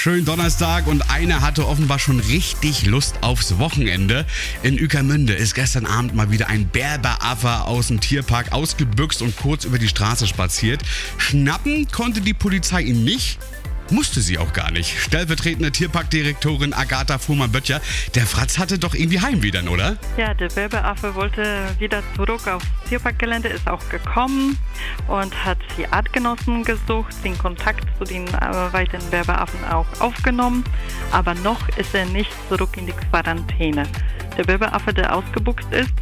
Schönen Donnerstag und einer hatte offenbar schon richtig Lust aufs Wochenende. In Ueckermünde ist gestern Abend mal wieder ein Berberaffe aus dem Tierpark ausgebüxt und kurz über die Straße spaziert. Schnappen konnte die Polizei ihn nicht. Musste sie auch gar nicht. Stellvertretende Tierparkdirektorin Agatha Fuhrmann-Böttcher, der Fratz hatte doch irgendwie Heimweh dann, oder? Ja, der Berberaffe wollte wieder zurück aufs Tierparkgelände, ist auch gekommen und hat die Artgenossen gesucht, den Kontakt zu den weiteren Berberaffen auch aufgenommen, aber noch ist er nicht zurück in die Quarantäne. Der Berberaffe, der ausgebuchst ist,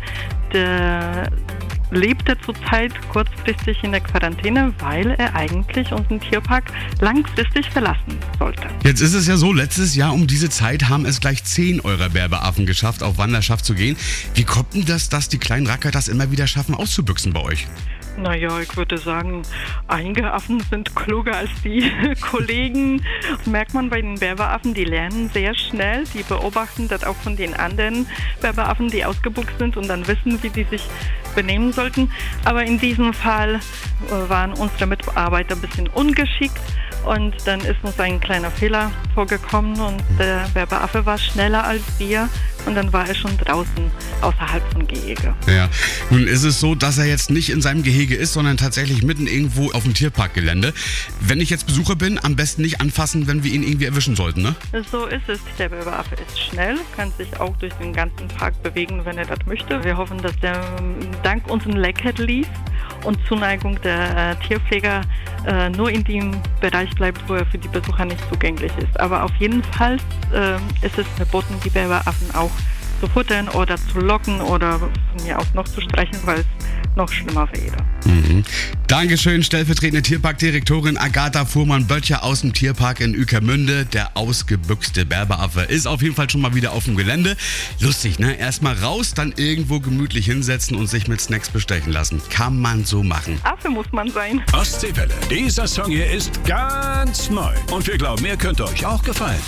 der lebte zurzeit kurzfristig in der Quarantäne, weil er eigentlich unseren Tierpark langfristig verlassen sollte. Jetzt ist es ja so, letztes Jahr um diese Zeit haben es gleich 10 eurer Berberaffen geschafft, auf Wanderschaft zu gehen. Wie kommt denn das, dass die kleinen Racker das immer wieder schaffen, auszubüchsen bei euch? Naja, ich würde sagen, einige Affen sind kluger als die Kollegen. Das merkt man bei den Berberaffen, die lernen sehr schnell. Die beobachten das auch von den anderen Berberaffen, die ausgebuchst sind und dann wissen, wie die sich benehmen sollten. Aber in diesem Fall waren unsere Mitarbeiter ein bisschen ungeschickt und dann ist uns ein kleiner Fehler vorgekommen und der Berberaffe war schneller als wir und dann war er schon draußen außerhalb von Gehege. Ja, nun ist es so, dass er jetzt nicht in seinem Gehege ist, sondern tatsächlich mitten irgendwo auf dem Tierparkgelände. Wenn ich jetzt Besucher bin, am besten nicht anfassen, wenn wir ihn irgendwie erwischen sollten, ne? So ist es. Der Berberaffe ist schnell, kann sich auch durch den ganzen Park bewegen, wenn er das möchte. Wir hoffen, dass der dank unseren Leckerlis und Zuneigung der Tierpfleger nur in dem Bereich bleibt, wo er für die Besucher nicht zugänglich ist. Aber auf jeden Fall ist es verboten, die Berberaffen auch zu futtern oder zu locken oder von mir aus noch zu streichen, weil es noch schlimmer wäre. Dankeschön, stellvertretende Tierparkdirektorin Agatha Fuhrmann-Böttcher aus dem Tierpark in Ueckermünde. Der ausgebüxte Berberaffe ist auf jeden Fall schon mal wieder auf dem Gelände. Lustig, ne? Erstmal raus, dann irgendwo gemütlich hinsetzen und sich mit Snacks bestechen lassen. Kann man so machen. Affe muss man sein. Ostseewelle. Dieser Song hier ist ganz neu. Und wir glauben, er könnte euch auch gefallen.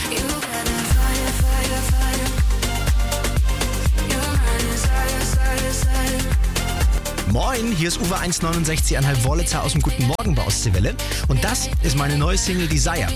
Moin, hier ist Uwe 169,5 Wollitzer aus dem Guten Morgen bei Ostseewelle. Und das ist meine neue Single Desire.